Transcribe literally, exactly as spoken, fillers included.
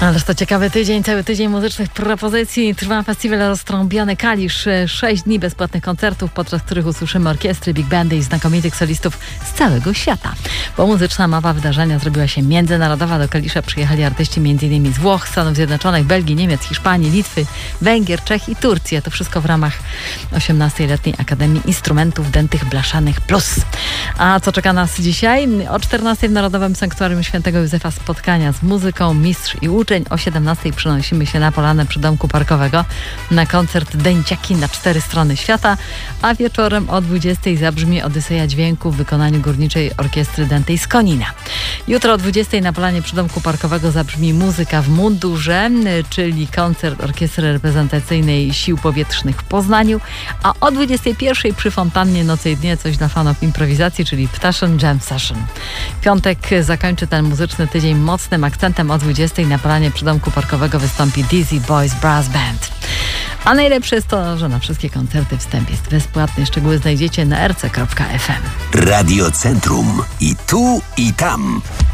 Ależ to ciekawy tydzień, cały tydzień muzycznych propozycji. Trwa festiwal Roztrąbiony Kalisz. Sześć dni bezpłatnych koncertów, podczas których usłyszymy orkiestry, big bandy i znakomitych solistów z całego świata. Bo muzyczna mapa wydarzenia zrobiła się międzynarodowa. Do Kalisza przyjechali artyści m.in. z Włoch, Stanów Zjednoczonych, Belgii, Niemiec, Hiszpanii, Litwy, Węgier, Czech i Turcji. A to wszystko w ramach osiemnastoletniej Akademii Instrumentów Dętych Blaszanych Plus. A co czeka nas dzisiaj? O czternastej w Narodowym Sanktuarium Świętego Józefa spotkania z muzyką, mistrz i uczeń. O siedemnastej przenosimy się na Polanę przy Domku Parkowego na koncert Dęciaki na cztery strony świata, a wieczorem o dwudziestej zabrzmi Odyseja Dźwięku w wykonaniu Górniczej Orkiestry Dętej z Konina. Jutro o dwudziestej na Polanie przy Domku Parkowego zabrzmi Muzyka w mundurze, czyli koncert Orkiestry Reprezentacyjnej Sił Powietrznych w Poznaniu, a o dwudziestej pierwszej przy fontannie Nocy i Dnie coś dla fanów improwizacji, czyli Ptaszyn Jam Session. Piątek zakończy ten muzyczny tydzień mocnym akcentem. O dwudziestej na Polanie przy Domku Parkowego wystąpi Dizzy Boys Brass Band. A najlepsze jest to, że na wszystkie koncerty wstęp jest bezpłatny. Szczegóły znajdziecie na r c kropka f m. Radio Centrum. I tu, i tam.